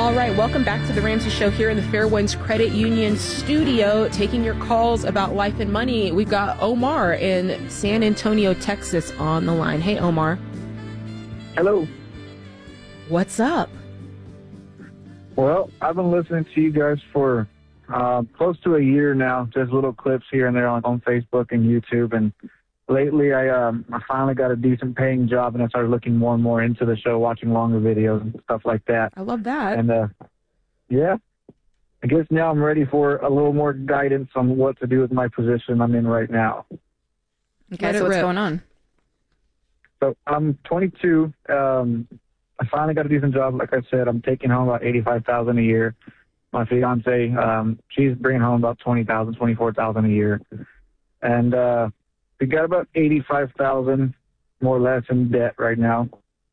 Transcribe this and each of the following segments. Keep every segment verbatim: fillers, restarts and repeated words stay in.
All right, welcome back to the Ramsey Show here in the Fairwinds Credit Union studio, taking your calls about life and money. We've got Omar in San Antonio, Texas on the line. Hey, Omar. Hello. What's up? Well, I've been listening to you guys for uh, close to a year now, just little clips here and there on, on Facebook and YouTube. And lately, I um, I finally got a decent paying job, and I started looking more and more into the show, watching longer videos and stuff like that. I love that. And, uh, yeah, I guess now I'm ready for a little more guidance on what to do with my position I'm in right now. Okay, so what's rip. going on? So I'm twenty-two. Um, I finally got a decent job. Like I said, I'm taking home about eighty-five thousand dollars a year. My fiance, um, she's bringing home about twenty thousand dollars, twenty-four thousand dollars a year. And, uh, we got about eighty-five thousand dollars more or less in debt right now.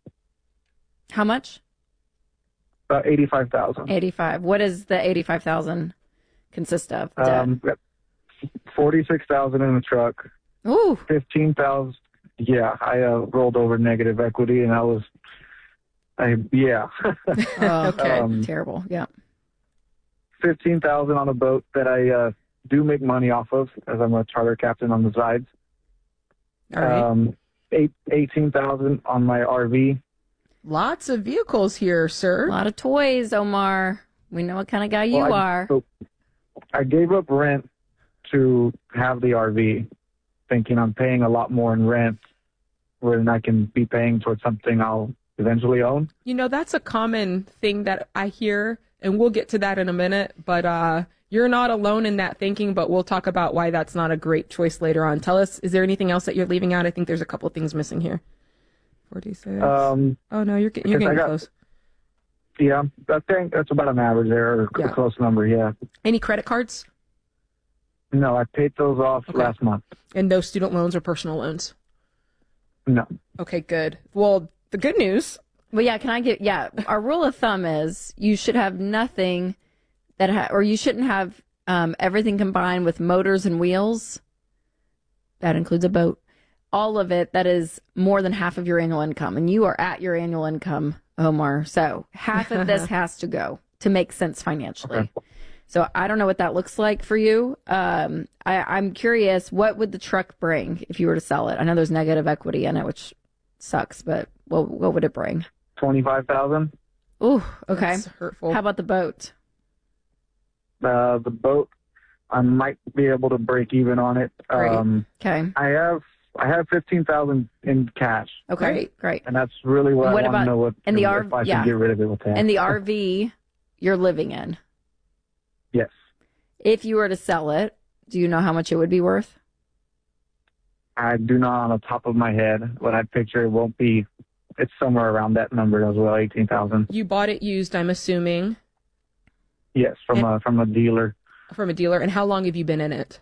How much? About eighty-five thousand dollars. eighty-five. What does the eighty-five thousand consist of? Um, forty-six thousand dollars in the truck. Ooh. fifteen thousand dollars. Yeah, I uh, rolled over negative equity, and I was, I yeah. Oh, okay. Um, Terrible. Yeah. fifteen thousand dollars on a boat that I uh, do make money off of, as I'm a charter captain on the sides. All right. Um, eight, eighteen thousand dollars on my R V. Lots of vehicles here, sir. A lot of toys, Omar. We know what kind of guy you Well, I, are. So I gave up rent to have the R V, thinking I'm paying a lot more in rent when I can be paying towards something I'll eventually own. You know, that's a common thing that I hear, and we'll get to that in a minute, but uh, you're not alone in that thinking, but we'll talk about why that's not a great choice later on. Tell us, is there anything else that you're leaving out? I think there's a couple of things missing here. forty-six. Um, oh, no, you're, you're getting got, close. Yeah, I think that's about an average there, or yeah. a close number, yeah. Any credit cards? No, I paid those off okay. last month. And those student loans or personal loans? No. Okay, good. Well, the good news. Well, yeah, can I get, yeah, our rule of thumb is you should have nothing that, ha- or you shouldn't have um, everything combined with motors and wheels. That includes a boat. All of it that is more than half of your annual income. And you are at your annual income, Omar. So half of this has to go to make sense financially. Okay. So I don't know what that looks like for you. Um, I, I'm curious, what would the truck bring if you were to sell it? I know there's negative equity in it, which sucks, but what, what would it bring? twenty-five thousand dollars. Ooh, okay. That's hurtful. How about the boat? Uh, the boat, I might be able to break even on it. Great. Um, okay. I have I have fifteen thousand in cash. Okay, great, great. And that's really what, what I want to know. What and the if R V, I yeah. can get rid of it with that. And the R V you're living in. Yes. If you were to sell it, do you know how much it would be worth? I do not on the top of my head. What I picture it won't be. It's somewhere around that number as well, eighteen thousand. You bought it used, I'm assuming. Yes, from and, a from a dealer. From a dealer. And how long have you been in it?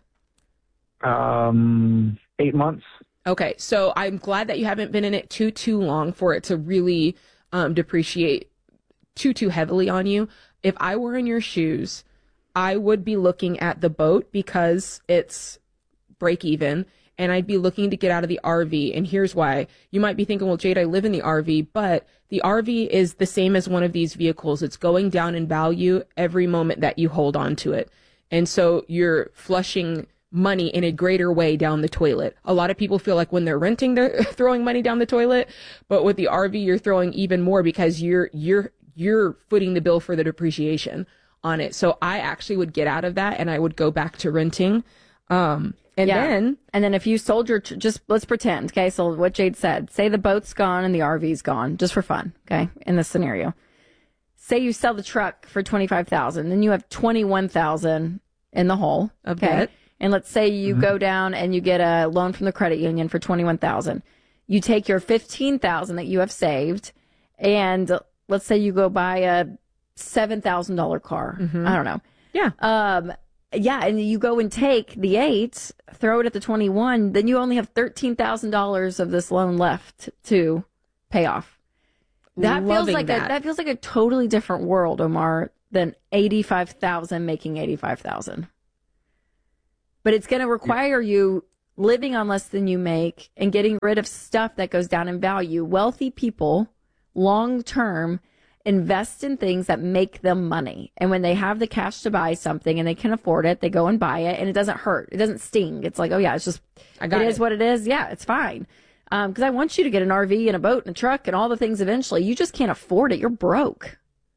Um, eight months. Okay, so I'm glad that you haven't been in it too too long for it to really um, depreciate too too heavily on you. If I were in your shoes, I would be looking at the boat because it's break even, and I'd be looking to get out of the R V. And here's why. You might be thinking, well, Jade, I live in the R V, but the R V is the same as one of these vehicles. It's going down in value every moment that you hold on to it. And so you're flushing money in a greater way down the toilet. A lot of people feel like when they're renting, they're throwing money down the toilet, but with the R V, you're throwing even more because you're, you're, you're footing the bill for the depreciation on it. So I actually would get out of that and I would go back to renting. Um, and yeah. then, and then if you sold your, tr- just let's pretend, okay. So what Jade said, say the boat's gone and the R V's gone, just for fun. Okay. In this scenario, say you sell the truck for twenty-five thousand, then you have twenty-one thousand in the hole. Okay. Debt. And let's say you mm-hmm. go down and you get a loan from the credit union for twenty-one thousand. You take your fifteen thousand that you have saved, and let's say you go buy a seven thousand dollars car. Mm-hmm. I don't know. Yeah. Um, yeah. And you go and take the eight, throw it at the twenty-one, then you only have thirteen thousand dollars of this loan left to pay off. That Loving feels like that. a, that feels like a totally different world, Omar, than eighty-five thousand making eighty-five thousand. But it's going to require you living on less than you make and getting rid of stuff that goes down in value. Wealthy people, long term, invest in things that make them money. And when they have the cash to buy something and they can afford it, they go and buy it, and it doesn't hurt. It doesn't sting. It's like, oh yeah, it's just, I got it it is what it is. Yeah, it's fine. Um, because I want you to get an R V and a boat and a truck and all the things eventually. You just can't afford it. You're broke.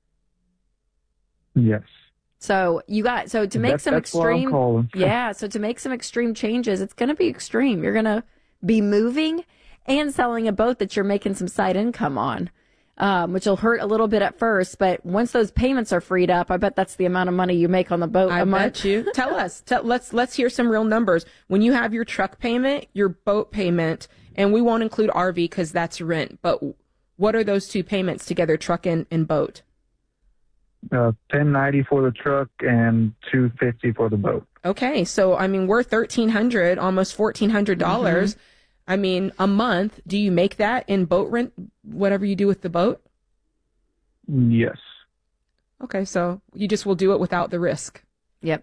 Yes. So you got, so to make That, some that's why I'm extreme, calling. yeah, so to make some extreme changes, it's going to be extreme. You're going to be moving and selling a boat that you're making some side income on, um, which will hurt a little bit at first. But once those payments are freed up, I bet that's the amount of money you make on the boat I a month. bet you. Tell us. Tell, let's let's hear some real numbers. When you have your truck payment, your boat payment, and we won't include R V because that's rent. But what are those two payments together, truck and, and boat? Uh, ten ninety for the truck and two fifty for the boat. Okay, so I mean we're thirteen hundred, almost fourteen hundred dollars. Mm-hmm. I mean a month. Do you make that in boat rent? Whatever you do with the boat. Yes. Okay, so you just will do it without the risk. Yep.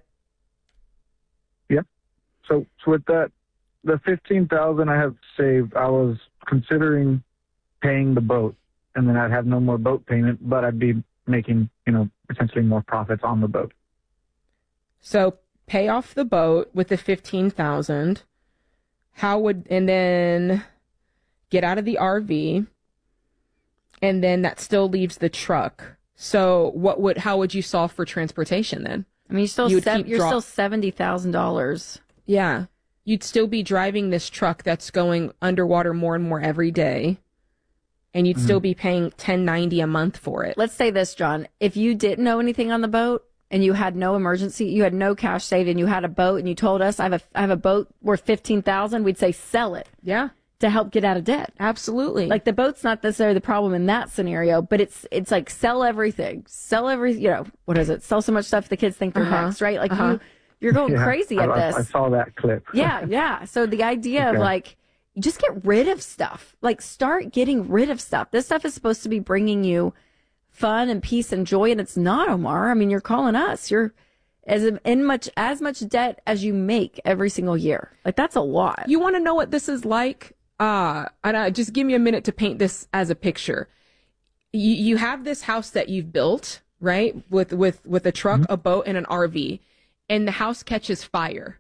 Yep. So, so with that, the fifteen thousand I have saved, I was considering paying the boat, and then I'd have no more boat payment, but I'd be making, you know, potentially more profits on the boat. So pay off the boat with the fifteen thousand. How would, and then get out of the R V, and then that still leaves the truck. So what would, how would you solve for transportation then? I mean, you're still, You would sev- keep you're dro- still seventy thousand dollars. Yeah. You'd still be driving this truck that's going underwater more and more every day. And you'd mm-hmm. still be paying ten ninety a month for it. Let's say this, John. If you didn't know anything on the boat and you had no emergency, you had no cash saved, and you had a boat, and you told us, I have a, I have a boat worth fifteen thousand, we'd say sell it. Yeah. To help get out of debt. Absolutely. Like the boat's not necessarily the problem in that scenario, but it's it's like sell everything. Sell every, you know, what is it? Sell so much stuff the kids think they're uh-huh. next, right? Like uh-huh. you, you're going yeah, crazy at I, this. I, I saw that clip. yeah, yeah. So the idea okay. of like, just get rid of stuff. Like start getting rid of stuff. This stuff is supposed to be bringing you fun and peace and joy, and it's not, Omar. I mean, you're calling us. You're as in much as much debt as you make every single year. Like that's a lot. You want to know what this is like? Uh, and uh, just give me a minute to paint this as a picture. You, you have this house that you've built, right? With with with a truck, mm-hmm. a boat, and an R V, and the house catches fire.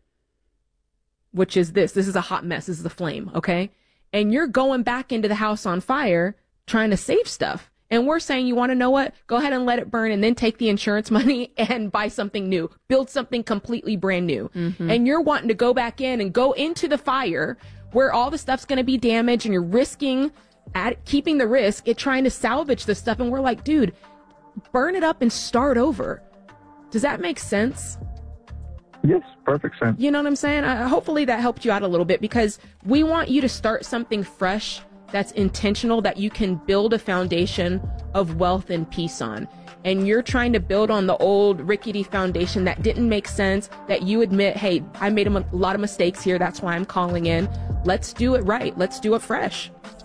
Which is this. This is a hot mess. This is a flame, okay? And you're going back into the house on fire trying to save stuff. And we're saying, you want to know what? Go ahead and let it burn and then take the insurance money and buy something new. Build something completely brand new. Mm-hmm. And you're wanting to go back in and go into the fire where all the stuff's going to be damaged, and you're risking at keeping the risk at trying to salvage the stuff. And we're like, dude, burn it up and start over. Does that make sense? Yes, perfect sense. You know what I'm saying? Uh, hopefully that helped you out a little bit, because we want you to start something fresh that's intentional, that you can build a foundation of wealth and peace on. And you're trying to build on the old rickety foundation that didn't make sense, that you admit, hey, I made a, m- a lot of mistakes here. That's why I'm calling in. Let's do it right. Let's do it fresh.